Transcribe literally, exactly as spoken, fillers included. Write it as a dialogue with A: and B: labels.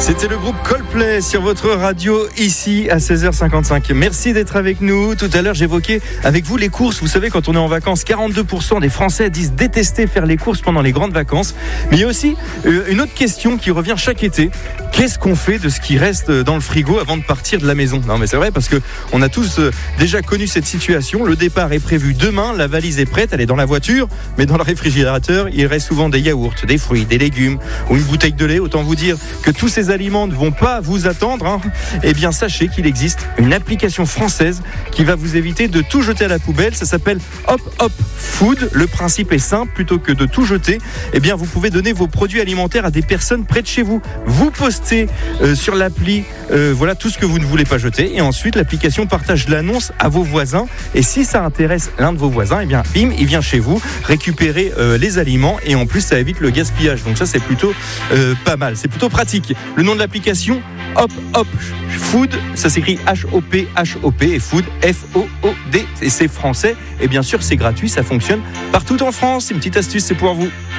A: C'était le groupe Coldplay sur votre radio ici à seize heures cinquante-cinq. Merci d'être avec nous. Tout à l'heure, j'évoquais avec vous les courses. Vous savez, quand on est en vacances, quarante-deux pour cent des Français disent détester faire les courses pendant les grandes vacances. Mais il y a aussi euh, une autre question qui revient chaque été. Qu'est-ce qu'on fait de ce qui reste dans le frigo avant de partir de la maison ? Non, mais c'est vrai parce que on a tous euh, déjà connu cette situation. Le départ est prévu demain, la valise est prête, elle est dans la voiture, mais dans le réfrigérateur, il reste souvent des yaourts, des fruits, des légumes ou une bouteille de lait. Autant vous dire que tous ces aliments ne vont pas vous attendre. Hein. Eh bien, sachez qu'il existe une application française qui va vous éviter de tout jeter à la poubelle. Ça s'appelle Hop Hop Food. Le principe est simple, plutôt que de tout jeter, eh bien, vous pouvez donner vos produits alimentaires à des personnes près de chez vous. Vous postez euh, sur l'appli euh, voilà tout ce que vous ne voulez pas jeter et ensuite l'application partage l'annonce à vos voisins et si ça intéresse l'un de vos voisins, eh bien, bim, il vient chez vous récupérer euh, les aliments et en plus ça évite le gaspillage. Donc ça c'est plutôt euh, pas mal, c'est plutôt pratique. Le nom de l'application Hop Hop Food, ça s'écrit H O P H O P et Food F O O D et c'est français et bien sûr c'est gratuit, ça fonctionne partout en France. Une petite astuce, c'est pour vous.